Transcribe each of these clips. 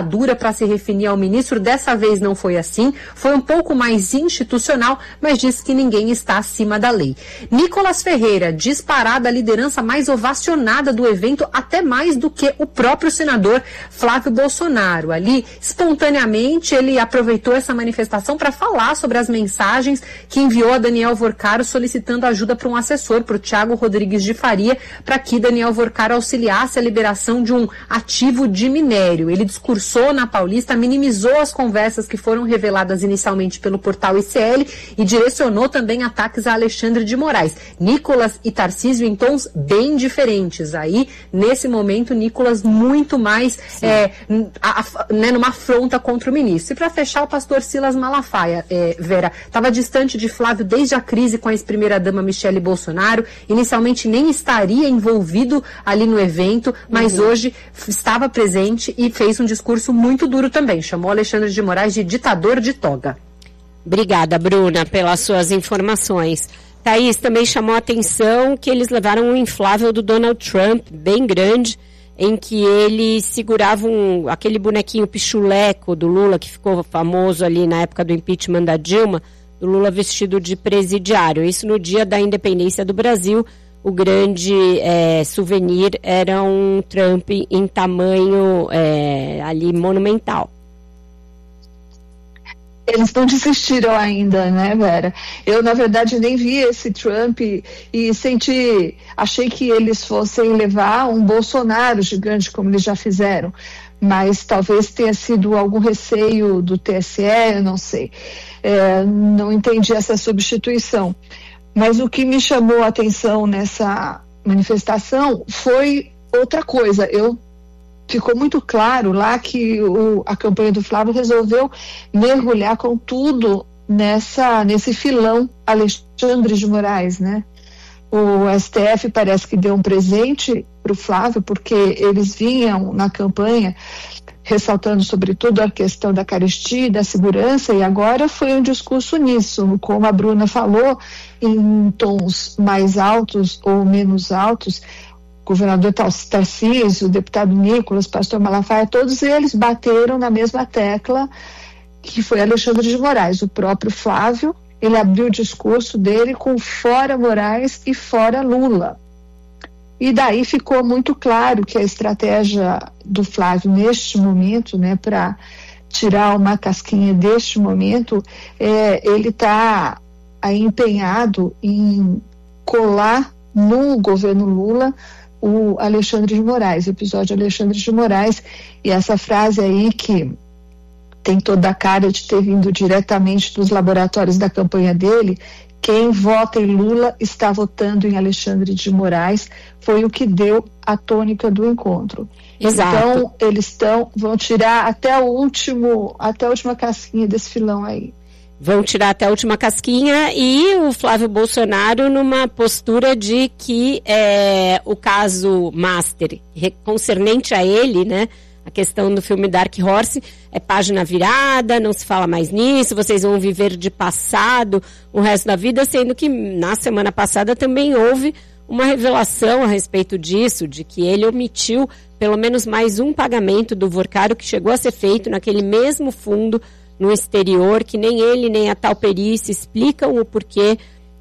dura para se referir ao ministro. Dessa vez não foi assim, foi um pouco mais institucional, mas diz que ninguém está acima da lei. Nicolas Ferreira, disparada a liderança mais ovacionada do evento, até mais do que o próprio senador Flávio Bolsonaro. Ali, espontaneamente, ele aproveitou essa manifestação para falar sobre as mensagens que enviou a Daniel Vorcaro solicitando ajuda para um assessor, para o Thiago Rodrigues de Faria, para que Daniel Vorcaro auxiliasse a liberação de um ativo de minério. Ele discursou na Paulista, minimizou as conversas que foram reveladas inicialmente pelo portal ICL e direcionou também ataques a Alexandre de Moraes. Nicolas e Tarcísio em tons bem diferentes. Aí, nesse momento, Nicolas muito mais numa afronta contra o ministro. E para fechar, o pastor Silas Malafaia, Vera, estava distante de Flávio desde a crise com a ex-primeira-dama Michele Bolsonaro. Inicialmente nem estaria envolvido ali no evento, mas hoje estava presente e fez um discurso muito duro também. Chamou Alexandre de Moraes de ditador de toga. Obrigada, Bruna, pelas suas informações. Thaís, também chamou a atenção que eles levaram um inflável do Donald Trump, bem grande, em que ele segurava aquele bonequinho pichuleco do Lula, que ficou famoso ali na época do impeachment da Dilma, do Lula vestido de presidiário. Isso no dia da independência do Brasil. O grande souvenir era um Trump em tamanho ali monumental. Eles não desistiram ainda, né, Vera? Eu, na verdade, nem vi esse Trump e achei que eles fossem levar um Bolsonaro gigante, como eles já fizeram. Mas talvez tenha sido algum receio do TSE, eu não sei. Não entendi essa substituição. Mas o que me chamou a atenção nessa manifestação foi outra coisa. Ficou muito claro lá que a campanha do Flávio resolveu mergulhar com tudo nesse filão Alexandre de Moraes, né? O STF parece que deu um presente para o Flávio, porque eles vinham na campanha ressaltando sobretudo a questão da carestia e da segurança, e agora foi um discurso nisso, como a Bruna falou, em tons mais altos ou menos altos. O governador Tarcísio, o deputado Nicolas, o pastor Malafaia, todos eles bateram na mesma tecla que foi Alexandre de Moraes. O próprio Flávio, ele abriu o discurso dele com fora Moraes e fora Lula. E daí ficou muito claro que a estratégia do Flávio neste momento, né, para tirar uma casquinha deste momento, ele está aí empenhado em colar no governo Lula o Alexandre de Moraes, o episódio Alexandre de Moraes, e essa frase aí que tem toda a cara de ter vindo diretamente dos laboratórios da campanha dele: quem vota em Lula está votando em Alexandre de Moraes, foi o que deu a tônica do encontro. Exato. Então, eles vão tirar até a última casquinha desse filão aí. Vão tirar até a última casquinha, e o Flávio Bolsonaro numa postura de que o caso Master, concernente a ele, né, a questão do filme Dark Horse, é página virada, não se fala mais nisso, vocês vão viver de passado o resto da vida, sendo que na semana passada também houve uma revelação a respeito disso, de que ele omitiu pelo menos mais um pagamento do Vorcaro que chegou a ser feito naquele mesmo fundo no exterior, que nem ele nem a tal perícia explicam o porquê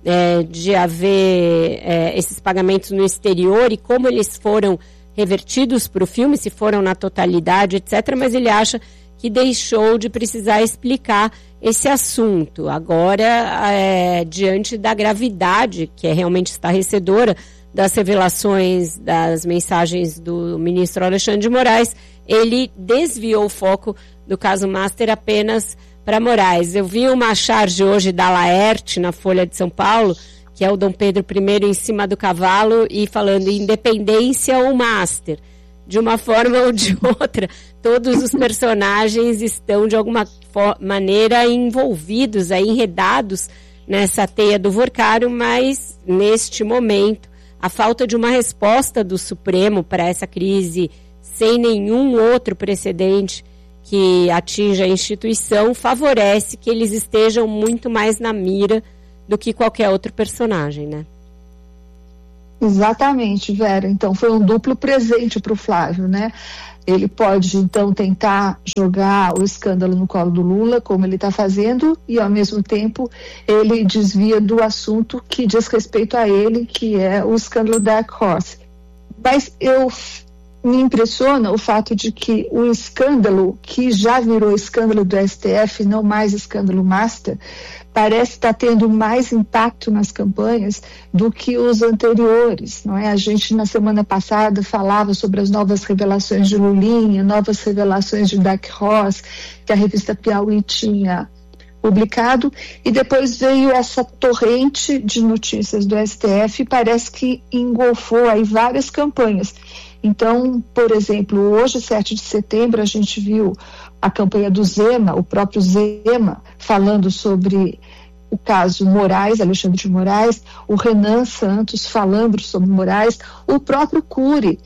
de haver esses pagamentos no exterior e como eles foram revertidos para o filme, se foram na totalidade, etc., mas ele acha que deixou de precisar explicar esse assunto. Agora, diante da gravidade, que é realmente estarrecedora, das revelações das mensagens do ministro Alexandre de Moraes, ele desviou o foco do caso Master apenas para Moraes. Eu vi uma charge hoje da Laerte, na Folha de São Paulo, que é o Dom Pedro I em cima do cavalo e falando independência ou Master. De uma forma ou de outra, todos os personagens estão de alguma maneira envolvidos, enredados nessa teia do Vorcaro, mas neste momento a falta de uma resposta do Supremo para essa crise sem nenhum outro precedente que atinja a instituição favorece que eles estejam muito mais na mira do que qualquer outro personagem, né? Exatamente, Vera. Então foi um duplo presente para o Flávio, né? Ele pode, então, tentar jogar o escândalo no colo do Lula, como ele está fazendo, e, ao mesmo tempo, ele desvia do assunto que diz respeito a ele, que é o escândalo Dark Horse. Mas me impressiona o fato de que o escândalo, que já virou escândalo do STF, não mais escândalo Master, parece estar tendo mais impacto nas campanhas do que os anteriores, não é? A gente, na semana passada, falava sobre as novas revelações de Lulinha, novas revelações de Dark Horse, que a revista Piauí tinha publicado, e depois veio essa torrente de notícias do STF e parece que engolfou aí várias campanhas. Então, por exemplo, hoje, 7 de setembro, a gente viu a campanha do Zema, o próprio Zema, falando sobre o caso Moraes, Alexandre de Moraes, o Renan Santos falando sobre Moraes, o próprio Cury,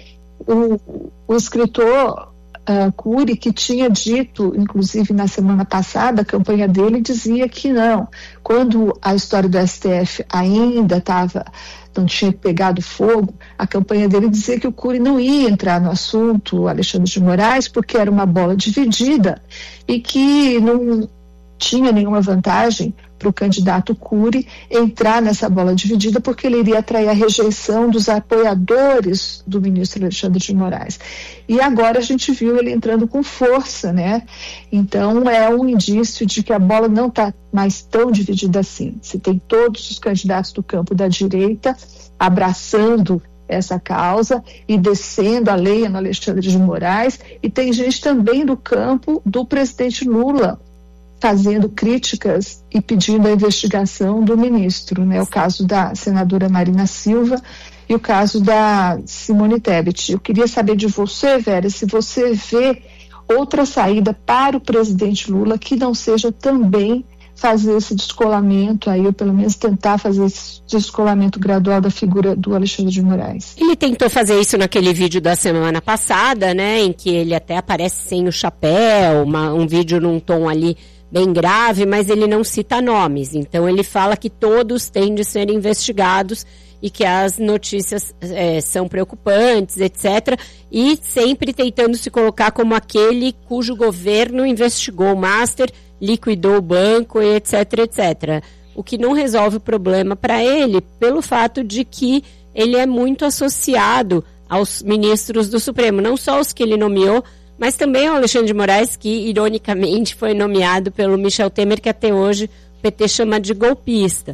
o escritor Cury, que tinha dito, inclusive na semana passada, a campanha dele dizia que não. Quando a história do STF ainda não tinha pegado fogo, a campanha dele dizia que o Cury não ia entrar no assunto Alexandre de Moraes porque era uma bola dividida e que não tinha nenhuma vantagem para o candidato Cury entrar nessa bola dividida porque ele iria atrair a rejeição dos apoiadores do ministro Alexandre de Moraes. E agora a gente viu ele entrando com força, né? Então é um indício de que a bola não está mais tão dividida assim. Se tem todos os candidatos do campo da direita abraçando essa causa e descendo a lenha no Alexandre de Moraes, e tem gente também do campo do presidente Lula fazendo críticas e pedindo a investigação do ministro, né? O caso da senadora Marina Silva e o caso da Simone Tebet. Eu queria saber de você, Vera, se você vê outra saída para o presidente Lula que não seja também fazer esse descolamento aí, ou pelo menos tentar fazer esse descolamento gradual da figura do Alexandre de Moraes. Ele tentou fazer isso naquele vídeo da semana passada, né, em que ele até aparece sem o chapéu, um vídeo num tom ali bem grave, mas ele não cita nomes. Então ele fala que todos têm de ser investigados e que as notícias são preocupantes, etc. E sempre tentando se colocar como aquele cujo governo investigou o Master, liquidou o banco, etc, etc. O que não resolve o problema para ele, pelo fato de que ele é muito associado aos ministros do Supremo, não só os que ele nomeou, mas também ao Alexandre de Moraes, que ironicamente foi nomeado pelo Michel Temer, que até hoje o PT chama de golpista.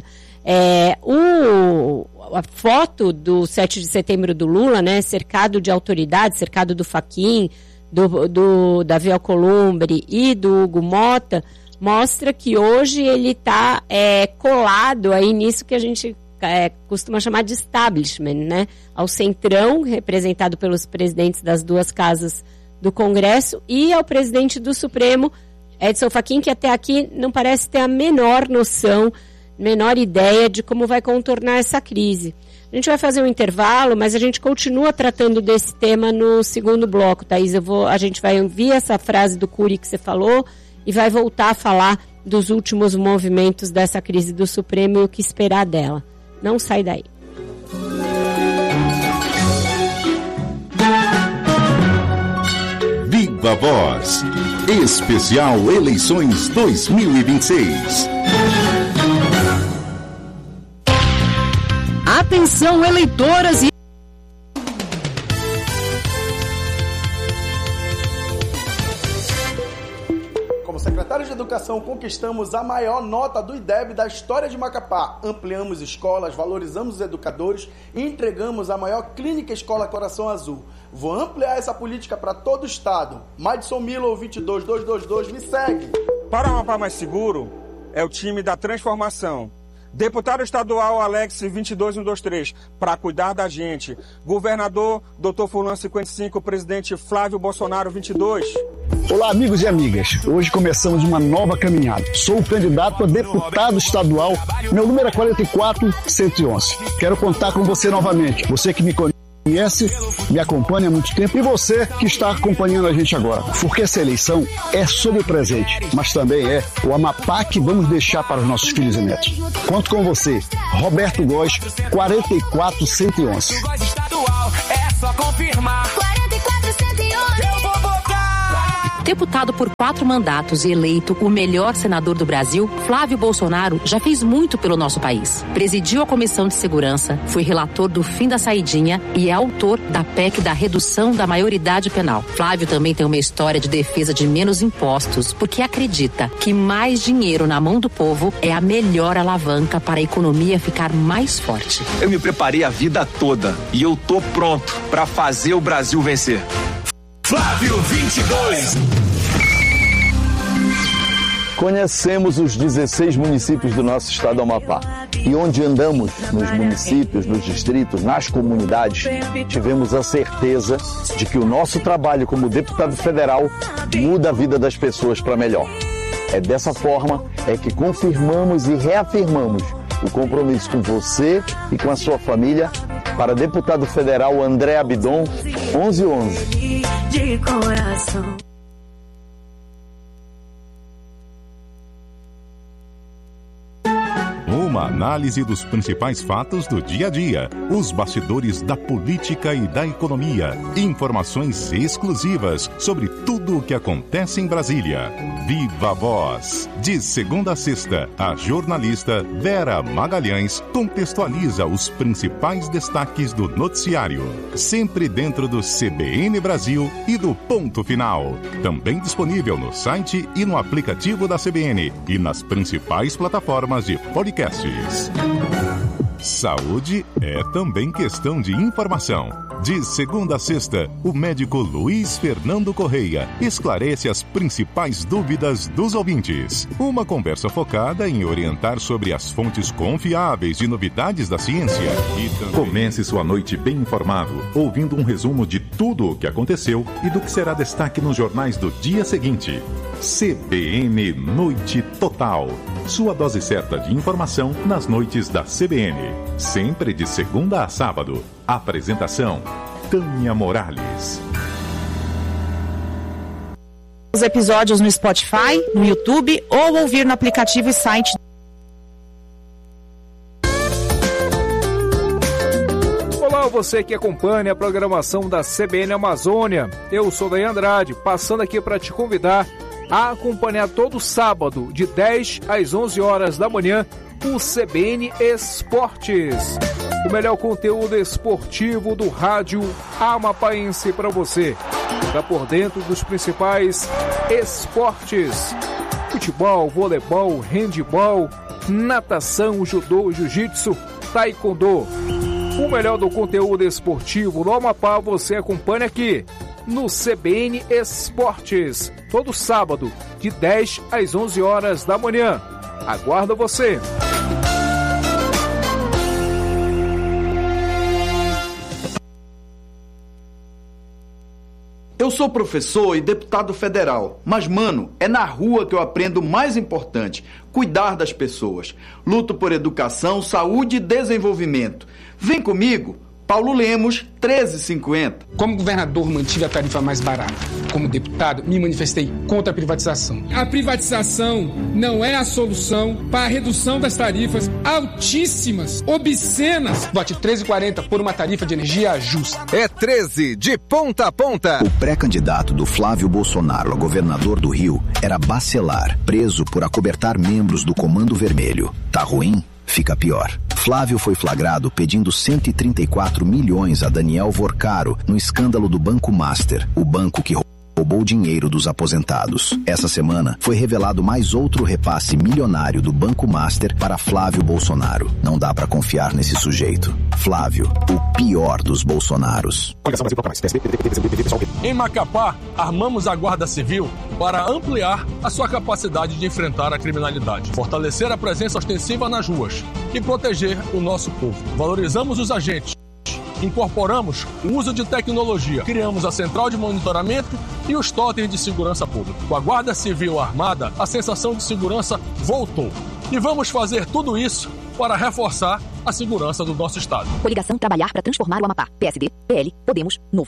A foto do 7 de setembro do Lula, né, cercado de autoridades, cercado do Fachin, do Davi Alcolumbre e do Hugo Mota, mostra que hoje ele está colado aí nisso que a gente costuma chamar de establishment, né, ao centrão, representado pelos presidentes das duas casas do Congresso, e ao presidente do Supremo, Edson Fachin, que até aqui não parece ter a menor noção, menor ideia de como vai contornar essa crise. A gente vai fazer um intervalo, mas a gente continua tratando desse tema no segundo bloco, Thaís. A gente vai ouvir essa frase do Cury que você falou e vai voltar a falar dos últimos movimentos dessa crise do Supremo e o que esperar dela. Não sai daí. Viva Voz, especial Eleições 2026. Atenção, eleitoras e... Como secretários de Educação, conquistamos a maior nota do IDEB da história de Macapá. Ampliamos escolas, valorizamos os educadores e entregamos a maior clínica escola Coração Azul. Vou ampliar essa política para todo o estado. Madison Milo, 22222, me segue. Para um Amapá mais seguro, é o time da transformação. Deputado estadual Alex 22123, para cuidar da gente. Governador Dr. Fulano 55, presidente Flávio Bolsonaro 22. Olá, amigos e amigas. Hoje começamos uma nova caminhada. Sou o candidato a deputado estadual. Meu número é 44111. Quero contar com você novamente. Você que me conhece, me acompanha há muito tempo, e você que está acompanhando a gente agora. Porque essa eleição é sobre o presente, mas também é o Amapá que vamos deixar para os nossos filhos e netos. Conto com você, Roberto Góes, 44111. É só confirmar. 44111. Deputado por 4 mandatos e eleito o melhor senador do Brasil, Flávio Bolsonaro já fez muito pelo nosso país. Presidiu a Comissão de Segurança, foi relator do fim da saidinha e é autor da PEC da redução da maioridade penal. Flávio também tem uma história de defesa de menos impostos, porque acredita que mais dinheiro na mão do povo é a melhor alavanca para a economia ficar mais forte. Eu me preparei a vida toda e eu tô pronto para fazer o Brasil vencer. Flávio 22. Conhecemos os 16 municípios do nosso estado do Amapá. E onde andamos, nos municípios, nos distritos, nas comunidades, tivemos a certeza de que o nosso trabalho como deputado federal muda a vida das pessoas para melhor. É dessa forma que confirmamos e reafirmamos o compromisso com você e com a sua família para deputado federal André Abidon, 1111. De coração. Uma análise dos principais fatos do dia a dia, os bastidores da política e da economia, informações exclusivas sobre tudo o que acontece em Brasília. Viva a Voz! De segunda a sexta, a jornalista Vera Magalhães contextualiza os principais destaques do noticiário, sempre dentro do CBN Brasil e do Ponto Final. Também disponível no site e no aplicativo da CBN e nas principais plataformas de podcasts. Saúde é também questão de informação. De segunda a sexta, o médico Luiz Fernando Correia esclarece as principais dúvidas dos ouvintes. Uma conversa focada em orientar sobre as fontes confiáveis de novidades da ciência. E também... Comece sua noite bem informado, ouvindo um resumo de tudo o que aconteceu e do que será destaque nos jornais do dia seguinte. CBN Noite Total. Sua dose certa de informação nas noites da CBN. Sempre de segunda a sábado. Apresentação: Tânia Morales. Os episódios no Spotify, no YouTube ou ouvir no aplicativo e site. Olá, você que acompanha a programação da CBN Amazônia. Eu sou Daí Andrade, passando aqui para te convidar a acompanhar todo sábado, de 10 às 11 horas da manhã, o CBN Esportes. O melhor conteúdo esportivo do rádio amapaense para você. Está por dentro dos principais esportes: futebol, voleibol, handebol, natação, judô, jiu-jitsu, taekwondo. O melhor do conteúdo esportivo no Amapá você acompanha aqui no CBN Esportes, todo sábado, de 10 às 11 horas da manhã. Aguardo você! Eu sou professor e deputado federal, mas, mano, é na rua que eu aprendo o mais importante: cuidar das pessoas. Luto por educação, saúde e desenvolvimento. Vem comigo! Paulo Lemos, 1350. Como governador, mantive a tarifa mais barata. Como deputado, me manifestei contra a privatização. A privatização não é a solução para a redução das tarifas altíssimas, obscenas. Vote 1340 por uma tarifa de energia justa. É 13 de ponta a ponta. O pré-candidato do Flávio Bolsonaro a governador do Rio era Bacelar, preso por acobertar membros do Comando Vermelho. Tá ruim? Fica pior. Flávio foi flagrado pedindo 134 milhões a Daniel Vorcaro no escândalo do Banco Master, o banco que roubou dinheiro dos aposentados. Essa semana foi revelado mais outro repasse milionário do Banco Master para Flávio Bolsonaro. Não dá pra confiar nesse sujeito. Flávio, o pior dos Bolsonaros. Em Macapá, armamos a Guarda Civil para ampliar a sua capacidade de enfrentar a criminalidade, fortalecer a presença ostensiva nas ruas e proteger o nosso povo. Valorizamos os agentes. Incorporamos o uso de tecnologia, criamos a central de monitoramento e os totens de segurança pública. Com a Guarda Civil armada, a sensação de segurança voltou. E vamos fazer tudo isso para reforçar a segurança do nosso Estado. Coligação Trabalhar para Transformar o Amapá. PSD, PL, Podemos, Novo.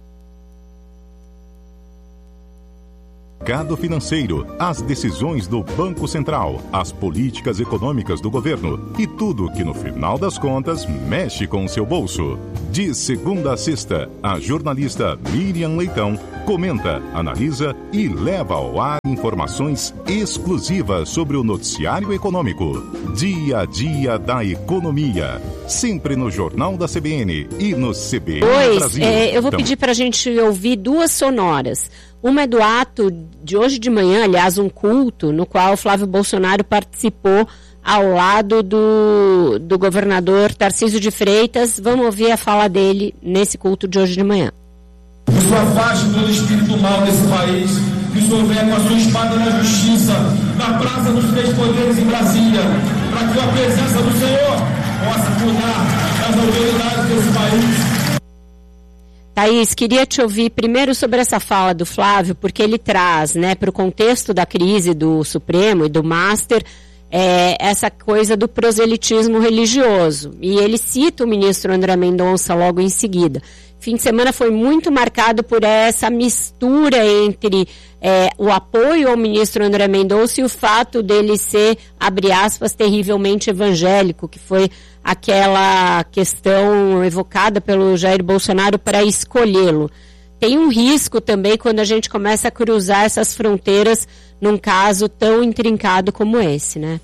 Mercado financeiro, as decisões do Banco Central, as políticas econômicas do governo e tudo que no final das contas mexe com o seu bolso. De segunda a sexta, a jornalista Miriam Leitão comenta, analisa e leva ao ar informações exclusivas sobre o noticiário econômico. Dia a dia da economia. Sempre no Jornal da CBN e no CBN Brasil. Eu vou pedir para a gente ouvir duas sonoras. Uma é do ato de hoje de manhã, aliás, um culto, no qual Flávio Bolsonaro participou ao lado do governador Tarcísio de Freitas. Vamos ouvir a fala dele nesse culto de hoje de manhã. Que o Senhor afaste todo espírito mal desse país, que o Senhor venha com a sua espada na justiça, na Praça dos Três Poderes em Brasília, para que a presença do Senhor possa cuidar das autoridades desse país. Thaís, queria te ouvir primeiro sobre essa fala do Flávio, porque ele traz, para o contexto da crise do Supremo e do Master, essa coisa do proselitismo religioso. E ele cita o ministro André Mendonça logo em seguida. Fim de semana foi muito marcado por essa mistura entre o apoio ao ministro André Mendonça e o fato dele ser, abre aspas, terrivelmente evangélico, que foi aquela questão evocada pelo Jair Bolsonaro para escolhê-lo. Tem um risco também quando a gente começa a cruzar essas fronteiras num caso tão intrincado como esse, né?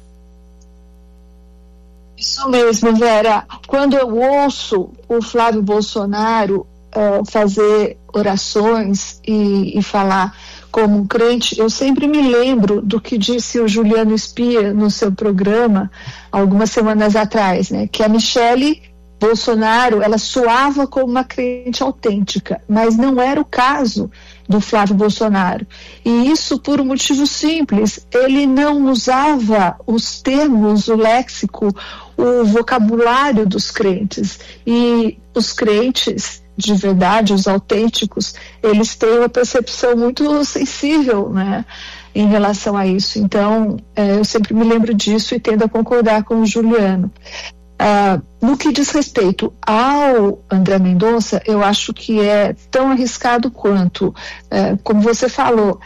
Isso mesmo, Vera. Quando eu ouço o Flávio Bolsonaro fazer orações e falar como um crente, eu sempre me lembro do que disse o Juliano Spia no seu programa algumas semanas atrás, né? Que a Michele Bolsonaro, ela soava como uma crente autêntica, mas não era o caso do Flávio Bolsonaro. E isso por um motivo simples: ele não usava os termos, o léxico, o vocabulário dos crentes. E os crentes, de verdade, os autênticos, eles têm uma percepção muito sensível, né, em relação a isso. Então, eu sempre me lembro disso e tendo a concordar com o Juliano. No que diz respeito ao André Mendonça, eu acho que é tão arriscado quanto, como você falou,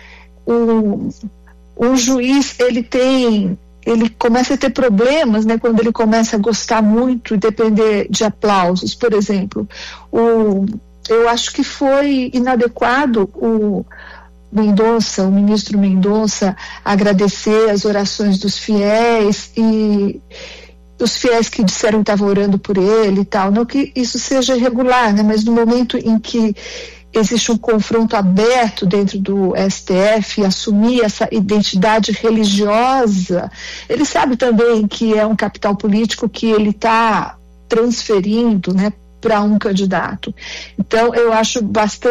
o juiz, ele começa a ter problemas, né, quando ele começa a gostar muito e depender de aplausos. Por exemplo, eu acho que foi inadequado o ministro Mendonça, agradecer as orações dos fiéis e os fiéis que disseram que estavam orando por ele e tal. Não que isso seja irregular, né, mas no momento em que existe um confronto aberto dentro do STF, assumir essa identidade religiosa, ele sabe também que é um capital político que ele está transferindo, né, para um candidato. Então, eu acho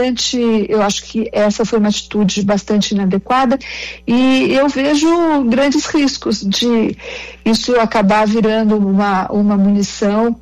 que essa foi uma atitude bastante inadequada e eu vejo grandes riscos de isso acabar virando uma munição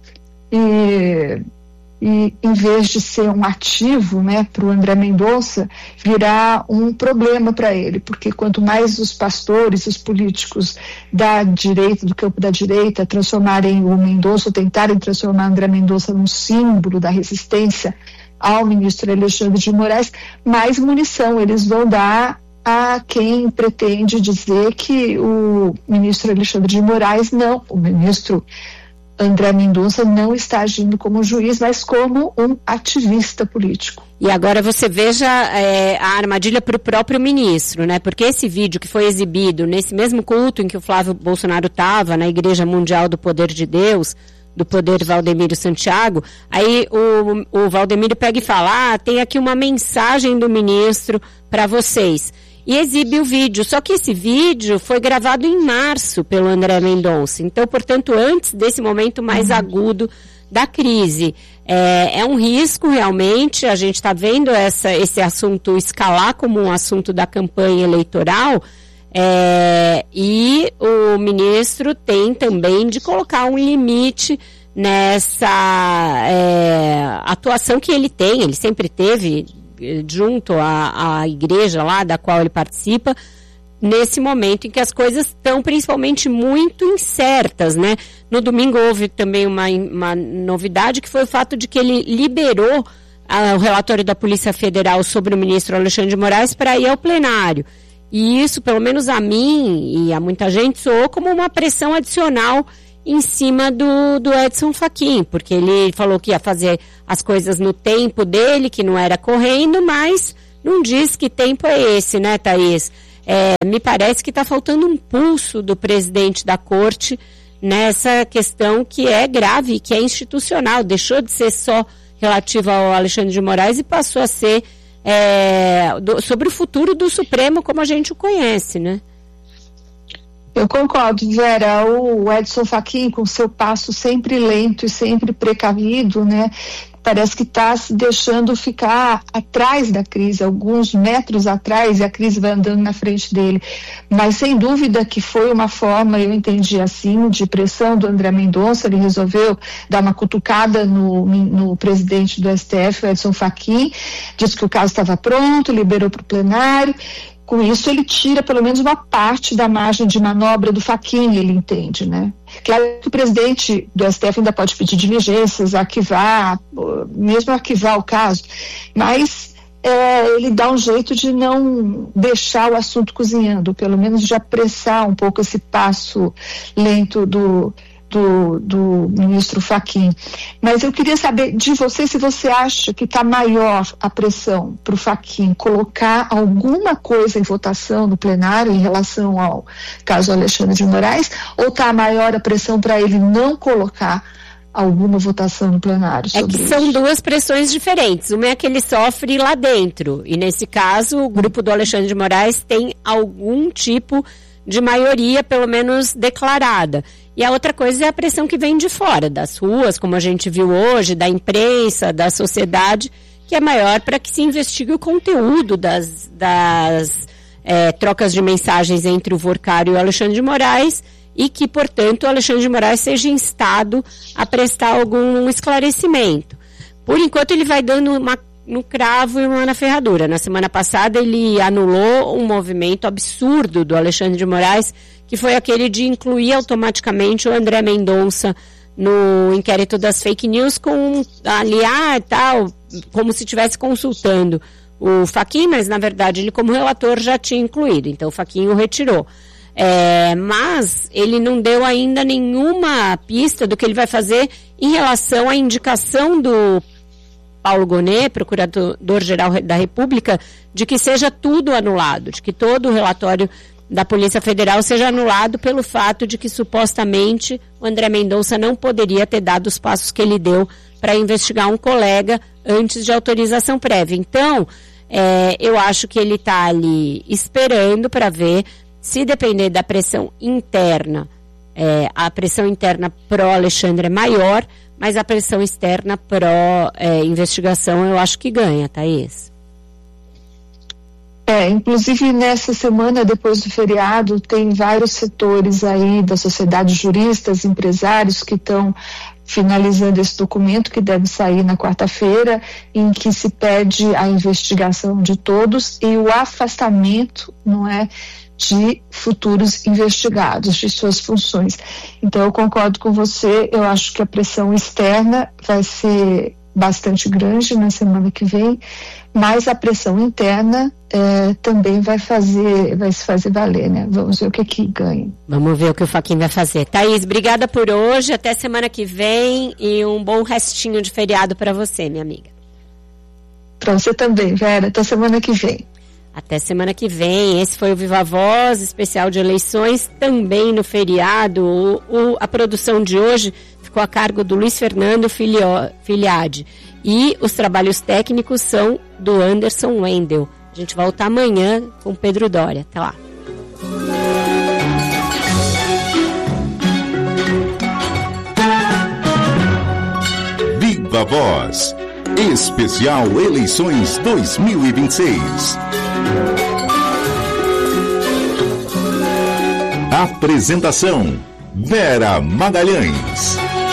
e em vez de ser um ativo, né, para o André Mendonça, virar um problema para ele, porque quanto mais os pastores, os políticos da direita, do campo da direita, transformarem o Mendonça, ou tentarem transformar o André Mendonça num símbolo da resistência ao ministro Alexandre de Moraes, mais munição eles vão dar a quem pretende dizer que o ministro Alexandre de Moraes o ministro André Mendonça não está agindo como juiz, mas como um ativista político. E agora você veja a armadilha para o próprio ministro, né? Porque esse vídeo que foi exibido nesse mesmo culto em que o Flávio Bolsonaro estava, na Igreja Mundial do Poder de Deus, do Poder Valdemiro Santiago, aí o Valdemiro pega e fala, tem aqui uma mensagem do ministro para vocês. E exibe o vídeo, só que esse vídeo foi gravado em março pelo André Mendonça, então, portanto, antes desse momento mais agudo da crise. É um risco, realmente, a gente está vendo esse assunto escalar como um assunto da campanha eleitoral, e o ministro tem também de colocar um limite nessa atuação que ele tem, ele sempre teve junto à igreja lá da qual ele participa, nesse momento em que as coisas estão principalmente muito incertas, né? No domingo houve também uma novidade, que foi o fato de que ele liberou o relatório da Polícia Federal sobre o ministro Alexandre de Moraes para ir ao plenário. E isso, pelo menos a mim e a muita gente, soou como uma pressão adicional em cima do Edson Fachin, porque ele falou que ia fazer as coisas no tempo dele, que não era correndo, mas não diz que tempo é esse, né, Thaís? Me parece que está faltando um pulso do presidente da corte nessa questão que é grave, que é institucional, deixou de ser só relativa ao Alexandre de Moraes e passou a ser sobre o futuro do Supremo como a gente o conhece, né? Eu concordo, Vera. O Edson Fachin, com seu passo sempre lento e sempre precavido, né? Parece que está se deixando ficar atrás da crise, alguns metros atrás, e a crise vai andando na frente dele. Mas sem dúvida que foi uma forma, eu entendi assim, de pressão do André Mendonça. Ele resolveu dar uma cutucada no presidente do STF, o Edson Fachin, disse que o caso estava pronto, liberou para o plenário. Com isso, ele tira pelo menos uma parte da margem de manobra do Fachin, ele entende, né? Claro que o presidente do STF ainda pode pedir diligências, mesmo arquivar o caso, mas ele dá um jeito de não deixar o assunto cozinhando, pelo menos de apressar um pouco esse passo lento do ministro Fachin. Mas eu queria saber de você se você acha que está maior a pressão para o Fachin colocar alguma coisa em votação no plenário em relação ao caso Alexandre de Moraes, ou está maior a pressão para ele não colocar alguma votação no plenário sobre isso? São duas pressões diferentes. Uma é que ele sofre lá dentro, e nesse caso o grupo do Alexandre de Moraes tem algum tipo de maioria, pelo menos declarada. E a outra coisa é a pressão que vem de fora, das ruas, como a gente viu hoje, da imprensa, da sociedade, que é maior para que se investigue o conteúdo das trocas de mensagens entre o Vorcari e o Alexandre de Moraes, e que, portanto, o Alexandre de Moraes seja instado a prestar algum esclarecimento. Por enquanto, ele vai dando uma no cravo e uma na ferradura. Na semana passada, ele anulou um movimento absurdo do Alexandre de Moraes, que foi aquele de incluir automaticamente o André Mendonça no inquérito das fake news, com aliar e tal, como se estivesse consultando o Fachin, mas na verdade ele, como relator, já tinha incluído, então o Fachin o retirou. Mas ele não deu ainda nenhuma pista do que ele vai fazer em relação à indicação do Paulo Gonet, Procurador-Geral da República, de que seja tudo anulado, de que todo o relatório da Polícia Federal seja anulado pelo fato de que supostamente o André Mendonça não poderia ter dado os passos que ele deu para investigar um colega antes de autorização prévia. Então, eu acho que ele está ali esperando para ver, se depender da pressão interna, a pressão interna pró-Alexandre é maior, mas a pressão externa pró-investigação eu acho que ganha, Thaís. Inclusive nessa semana, depois do feriado, tem vários setores aí da sociedade, juristas, empresários, que estão finalizando esse documento que deve sair na quarta-feira, em que se pede a investigação de todos e o afastamento, não é, de futuros investigados, de suas funções. Então eu concordo com você, eu acho que a pressão externa vai ser bastante grande na semana que vem, mas a pressão interna também vai se fazer valer, né? Vamos ver o que ganha. Vamos ver o que o Fachin vai fazer. Thaís, obrigada por hoje, até semana que vem e um bom restinho de feriado para você, minha amiga. Para você também, Vera, até semana que vem. Até semana que vem. Esse foi o Viva Voz, especial de eleições, também no feriado. A produção de hoje ficou a cargo do Luiz Fernando Filiade. E os trabalhos técnicos são do Anderson Wendel. A gente volta amanhã com Pedro Doria. Até lá. Viva Voz. Especial Eleições 2026. Apresentação: Vera Magalhães.